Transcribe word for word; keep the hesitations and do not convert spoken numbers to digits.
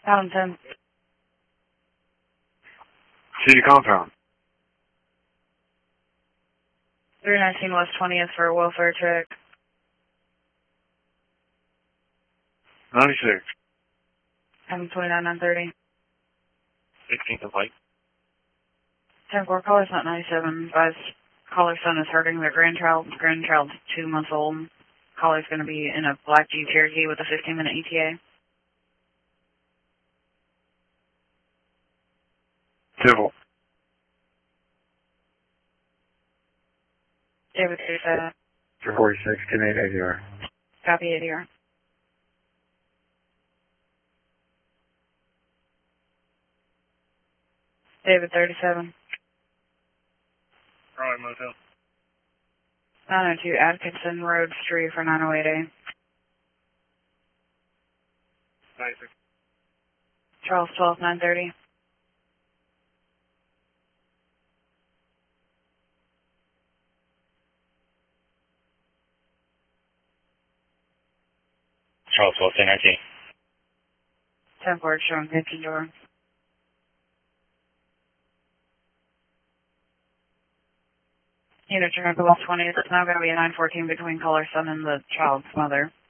Pound ten. City compound. three nineteen West twentieth for a welfare check. ninety-six. M twenty-nine nine thirty. sixteenth of Light. ten four, caller's not ninety-seven. Advised caller's son is hurting their grandchild. Grandchild's two months old. Caller's going to be in a black Jeep Cherokee with a fifteen minute E T A. Civil. David thirty-seven. four forty-six, ten eight A D R. Copy A D R. David thirty-seven. Alright, motel. nine oh two Atkinson Road, Street for nine oh eight A. ninety-six. Charles twelve nine thirty. Charles twelve, ten nineteen. ten four showing fifteen door. Unit Tranquil twentieth. It's now going to be a nine fourteen between caller's son and the child's mother.